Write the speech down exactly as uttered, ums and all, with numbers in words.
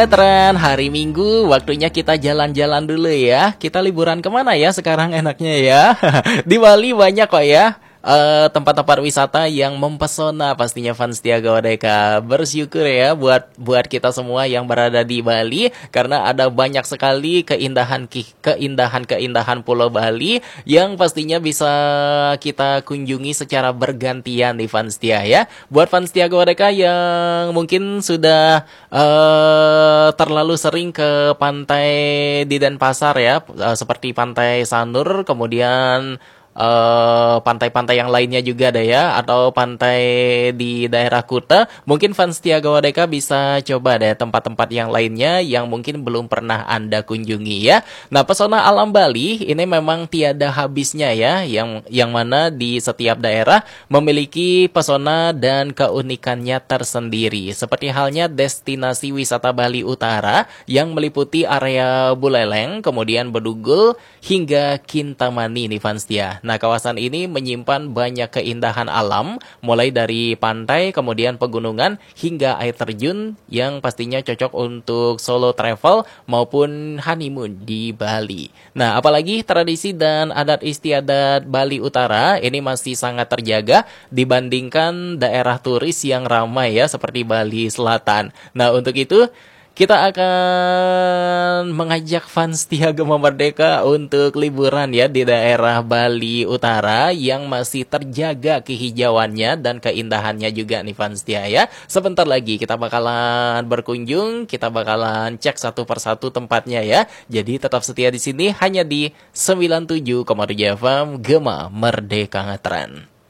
Tren hari Minggu, waktunya kita jalan-jalan dulu ya. Kita liburan kemana ya sekarang enaknya ya? Di Bali banyak kok ya eh, tempat-tempat wisata yang mempesona pastinya fans Tiaga Wadeka. Bersyukur ya buat buat kita semua yang berada di Bali karena ada banyak sekali keindahan ki- keindahan-keindahan Pulau Bali yang pastinya bisa kita kunjungi secara bergantian di fans Tia ya. Buat fans Tiaga Wadeka yang mungkin sudah eh terlalu sering ke pantai di Denpasar ya, eh, seperti Pantai Sanur, kemudian eh, pantai-pantai yang lainnya juga ada ya, atau pantai di daerah Kuta, mungkin fans Tiaga Wadeka bisa coba deh tempat-tempat yang lainnya yang mungkin belum pernah Anda kunjungi ya. Nah, pesona alam Bali ini memang tiada habisnya ya, yang yang mana di setiap daerah memiliki pesona dan keunikannya tersendiri. Seperti halnya destinasi wisata Bali Utara yang meliputi area Buleleng, kemudian Bedugul hingga Kintamani nih fans Tia. Nah, kawasan ini menyimpan banyak keindahan alam, mulai dari pantai, kemudian pegunungan, hingga air terjun yang pastinya cocok untuk solo travel maupun honeymoon di Bali. Nah, apalagi tradisi dan adat istiadat Bali Utara ini masih sangat terjaga dibandingkan daerah turis yang ramai ya, seperti Bali Selatan. Nah, untuk itu kita akan mengajak fans Tiaga Merdeka untuk liburan ya di daerah Bali Utara yang masih terjaga kehijauannya dan keindahannya juga nih fans Tia ya. Sebentar lagi kita bakalan berkunjung, kita bakalan cek satu persatu tempatnya ya. Jadi tetap setia di sini hanya di sembilan puluh tujuh koma tujuh F M Gema Merdeka Ngetren.